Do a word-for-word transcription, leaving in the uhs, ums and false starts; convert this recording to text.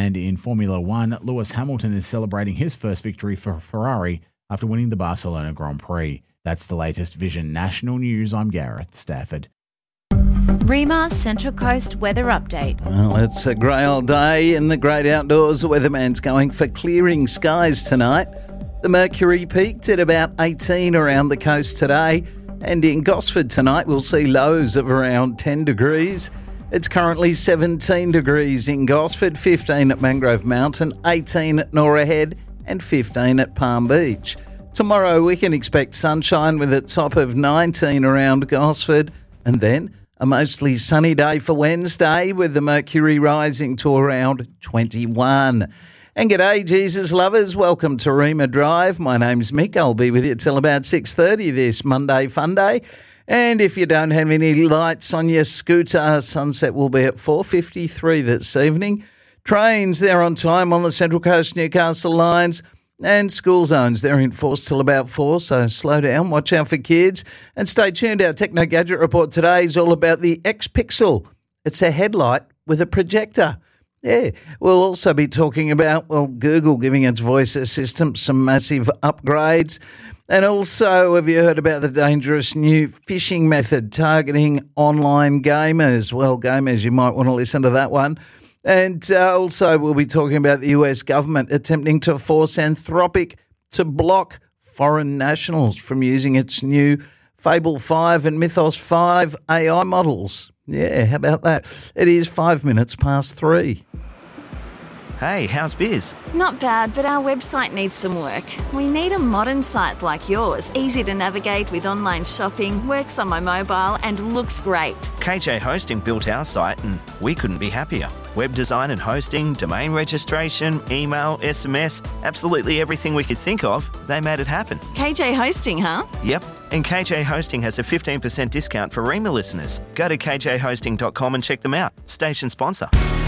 And in Formula One, Lewis Hamilton is celebrating his first victory for Ferrari after winning the Barcelona Grand Prix. That's the latest Vision National News. I'm Gareth Stafford. REMA Central Coast weather update. Well, it's a grey old day in the great outdoors. The weatherman's going for clearing skies tonight. The mercury peaked at about eighteen around the coast today. And in Gosford tonight, we'll see lows of around ten degrees. It's currently seventeen degrees in Gosford, fifteen at Mangrove Mountain, eighteen at Norah Head and fifteen at Palm Beach. Tomorrow we can expect sunshine with a top of nineteen around Gosford, and then a mostly sunny day for Wednesday with the mercury rising to around twenty-one. And g'day Jesus lovers, welcome to REMA Drive. My name's Mick, I'll be with you till about six thirty this Monday fun day. And if you don't have any lights on your scooter, sunset will be at four fifty-three this evening. Trains, they're on time on the Central Coast Newcastle lines. And school zones, they're in force till about four, so slow down, watch out for kids. And stay tuned, our Techno Gadget Report today is all about the X-Pixel. It's a headlight with a projector. Yeah, we'll also be talking about, well, Google giving its voice assistant some massive upgrades. And also, have you heard about the dangerous new phishing method targeting online gamers? Well, gamers, you might want to listen to that one. And uh, also, we'll be talking about the U S government attempting to force Anthropic to block foreign nationals from using its new Fable five and Mythos five A I models. Yeah, how about that? It is five minutes past three. Hey, how's biz? Not bad, but our website needs some work. We need a modern site like yours, easy to navigate with online shopping, works on my mobile and looks great. K J Hosting built our site and we couldn't be happier. Web design and hosting, domain registration, email, S M S, absolutely everything we could think of, they made it happen. K J Hosting, huh? Yep, and K J Hosting has a fifteen percent discount for REMA listeners. Go to k j hosting dot com and check them out. Station sponsor.